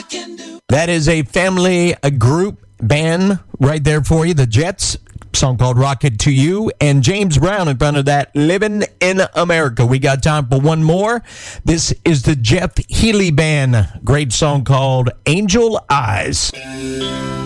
That is a family, a group band right there for you. The Jets, song called Rocket to You, and James Brown in front of that, Living in America. We got time for one more. This is the Jeff Healey Band. Great song called Angel Eyes.